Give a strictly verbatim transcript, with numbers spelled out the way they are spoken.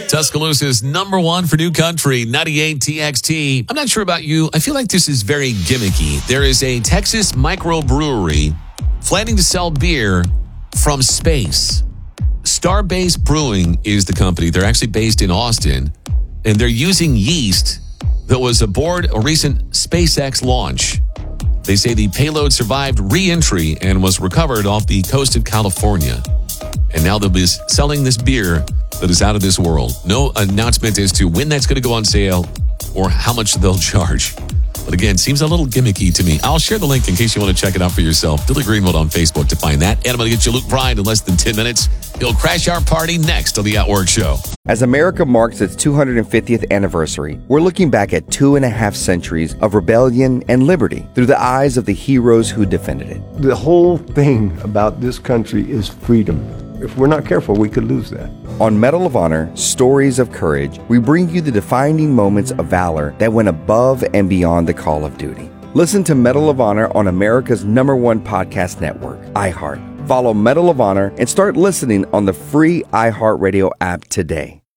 Tuscaloosa's number one for New Country, ninety-eight T X T. I'm not sure about you. I feel like this is very gimmicky. There is a Texas microbrewery planning to sell beer from space. Starbase Brewing is the company. They're actually based in Austin, and they're using yeast that was aboard a recent SpaceX launch. They say the payload survived re-entry and was recovered off the coast of California. And now they'll be selling this beer that is out of this world. No announcement as to when that's going to go on sale or how much they'll charge. But again, seems a little gimmicky to me. I'll share the link in case you want to check it out for yourself. Billy Greenwood on Facebook to find that. And I'm going to get you Luke Bryan in less than ten minutes. He'll crash our party next on The Outwork Show. As America marks its two hundred fiftieth anniversary, we're looking back at two and a half centuries of rebellion and liberty through the eyes of the heroes who defended it. The whole thing about this country is freedom. If we're not careful, we could lose that. On Medal of Honor, Stories of Courage, we bring you the defining moments of valor that went above and beyond the call of duty. Listen to Medal of Honor on America's number one podcast network, iHeart. Follow Medal of Honor and start listening on the free iHeartRadio app today.